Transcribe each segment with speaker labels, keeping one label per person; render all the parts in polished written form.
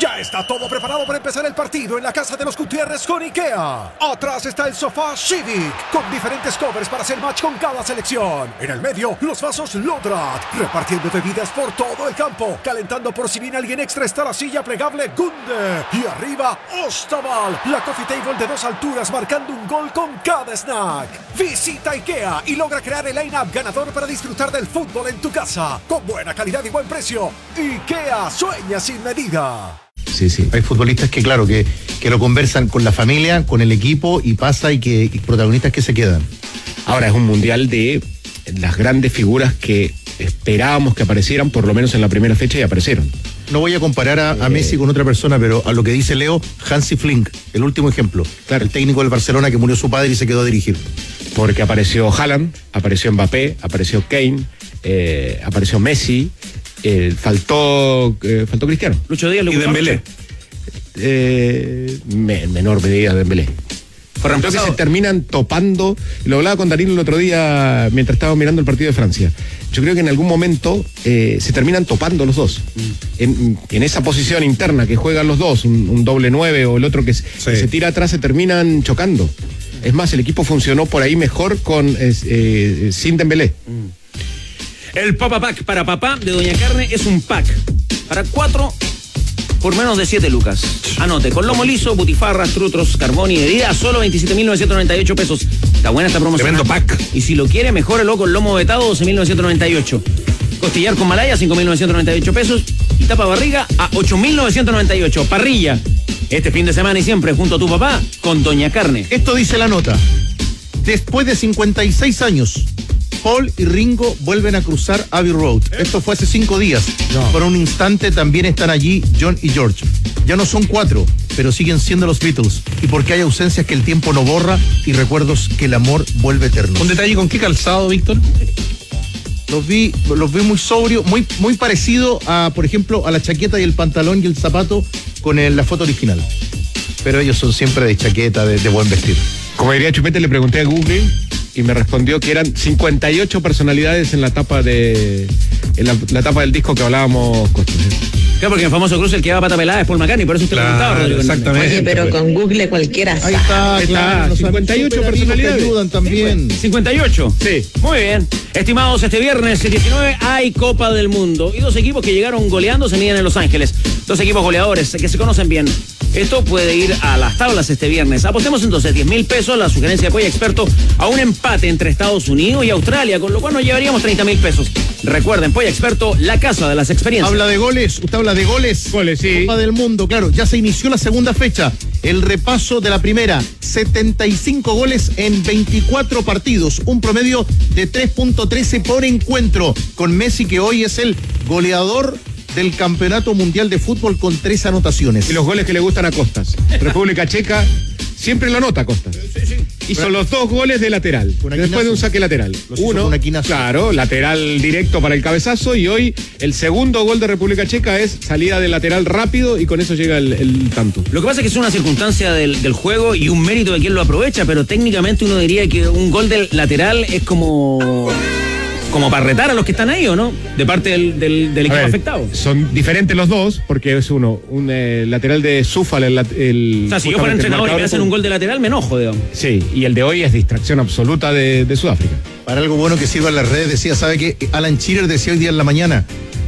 Speaker 1: Ya está todo preparado para empezar el partido en la casa de los Gutiérrez con IKEA. Atrás está el sofá Civic, con diferentes covers para hacer match con cada selección. En el medio, los vasos Lodrat, repartiendo bebidas por todo el campo. Calentando por si viene alguien extra está la silla plegable Gunde. Y arriba, Ostaval, la coffee table de 2 alturas marcando un gol con cada snack. Visita IKEA y logra crear el line-up ganador para disfrutar del fútbol en tu casa. Con buena calidad y buen precio. IKEA sueña sin medida.
Speaker 2: Sí. Hay futbolistas que, claro, que lo conversan con la familia, con el equipo y protagonistas que se quedan.
Speaker 3: Ahora es un mundial de las grandes figuras que esperábamos que aparecieran, por lo menos en la primera fecha, y aparecieron.
Speaker 2: No voy a comparar a Messi con otra persona, pero a lo que dice Leo, Hansi Flick, el último ejemplo. Claro. El técnico del Barcelona que murió su padre y se quedó a dirigir.
Speaker 3: Porque apareció Haaland, apareció Mbappé, apareció Kane, apareció Messi. Faltó Cristiano.
Speaker 4: Lucho Díaz
Speaker 3: y Dembélé. En menor medida Dembélé. Creo que se terminan topando. Lo hablaba con Danilo el otro día mientras estábamos mirando el partido de Francia. Yo creo que en algún momento se terminan topando los dos. En esa posición interna que juegan los dos, un doble 9 o el otro que se tira atrás, se terminan chocando. Es más, el equipo funcionó por ahí mejor sin Dembélé.
Speaker 4: El Papa Pack para papá de Doña Carne es un pack para 4 por menos de 7 lucas. Anote, con lomo liso, butifarras, trutros, carbón y herida, solo 27.998 pesos. Está buena esta promoción.
Speaker 3: Tremendo pack.
Speaker 4: Y si lo quiere, mejórelo con lomo vetado, 12.998. Costillar con malaya, 5.998 pesos. Y tapa barriga a 8.998. Parrilla, este fin de semana y siempre junto a tu papá con Doña Carne.
Speaker 2: Esto dice la nota. Después de 56 años... Paul y Ringo vuelven a cruzar Abbey Road. Esto fue hace 5 días. Por un instante también están allí John y George. Ya no son 4, pero siguen siendo los Beatles. Y porque hay ausencias que el tiempo no borra y recuerdos que el amor vuelve eterno.
Speaker 3: Un detalle, ¿con qué calzado, Víctor?
Speaker 2: Los vi muy sobrio, muy parecido a, por ejemplo, a la chaqueta y el pantalón y el zapato con la foto original. Pero ellos son siempre de chaqueta, de buen vestir.
Speaker 3: Como diría Chupete, le pregunté a Google y me respondió que eran 58 personalidades en la tapa la tapa del disco que hablábamos.
Speaker 4: Claro, porque en el famoso cruce el que va a pata pelada es Paul McCartney, por eso usted preguntaba, Rodrigo.
Speaker 3: Exactamente.
Speaker 5: Oye, pero con Google cualquiera sabe.
Speaker 2: Ahí está,
Speaker 3: 58 personalidades.
Speaker 2: Que ayudan también.
Speaker 4: 58.
Speaker 3: Sí.
Speaker 4: Muy bien. Estimados, este viernes 19 hay Copa del Mundo y 2 equipos que llegaron goleando se miden en Los Ángeles. 2 equipos goleadores que se conocen bien. Esto puede ir a las tablas este viernes. Apostemos entonces 10.000 pesos, la sugerencia de Polla Experto, a un empate entre Estados Unidos y Australia, con lo cual nos llevaríamos 30.000 pesos. Recuerden, Polla Experto, la casa de las experiencias.
Speaker 2: Habla de goles, usted habla de goles.
Speaker 3: Goles, sí.
Speaker 2: Copa del Mundo, claro, ya se inició la segunda fecha. El repaso de la primera, 75 goles en 24 partidos, un promedio de 3.13 por encuentro, con Messi que hoy es el goleador del Campeonato Mundial de Fútbol con 3 anotaciones.
Speaker 3: Y los goles que le gustan a Costas. República Checa siempre lo anota Costas. Sí. Hizo los 2 goles de lateral, después de un saque lateral. Uno, claro, lateral directo para el cabezazo, y hoy el segundo gol de República Checa es salida de lateral rápido y con eso llega el tanto.
Speaker 4: Lo que pasa es que es una circunstancia del juego y un mérito de quien lo aprovecha, pero técnicamente uno diría que un gol del lateral es como para retar a los que están ahí, ¿o no? De parte del equipo afectado.
Speaker 3: Son diferentes los dos, porque es un lateral de Zúfala.
Speaker 4: O sea, si yo fuera entrenador y me hacen un gol de lateral, me enojo, digamos.
Speaker 3: Sí, y el de hoy es distracción absoluta de Sudáfrica.
Speaker 2: Para algo bueno que sirva en las redes, decía, ¿sabe qué? Alan Shearer decía hoy día en la mañana,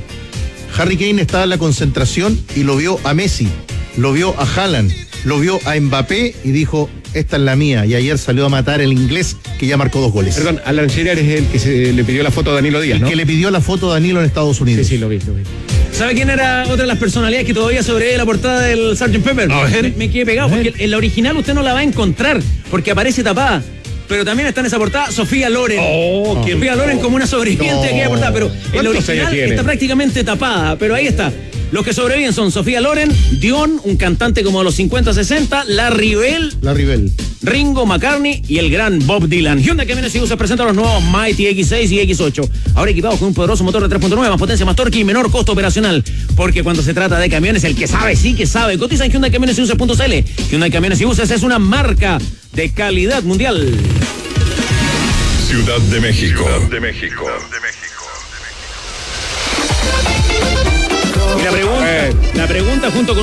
Speaker 2: Harry Kane estaba en la concentración y lo vio a Messi, lo vio a Haaland, lo vio a Mbappé y dijo, esta es la mía. Y ayer salió a matar el inglés que ya marcó 2 goles.
Speaker 3: Perdón, Alan Shearer es el que le pidió la foto a Danilo Díaz, ¿no?
Speaker 2: El que le pidió la foto a Danilo en Estados Unidos.
Speaker 3: Sí, lo vi.
Speaker 4: ¿Sabe quién era otra de las personalidades que todavía sobrevive la portada del Sgt. Pepper?
Speaker 3: A ver.
Speaker 4: Me quedé pegado, porque en la original usted no la va a encontrar, porque aparece tapada. Pero también está en esa portada Sofía Loren. Sofía Loren como una sobreviviente de aquella portada, pero en la original está prácticamente tapada, pero ahí está. Los que sobreviven son Sofía Loren, Dion, un cantante como de los 50-60, Larry Bell, Ringo, McCartney y el gran Bob Dylan. Hyundai Camiones y Buses presenta los nuevos Mighty X6 y X8. Ahora equipados con un poderoso motor de 3.9, más potencia, más torque y menor costo operacional. Porque cuando se trata de camiones, el que sabe, sí que sabe. Cotiza en Hyundai Camiones y Buses.cl. Hyundai Camiones y Buses es una marca de calidad mundial.
Speaker 6: Ciudad de México.
Speaker 4: Y la pregunta junto con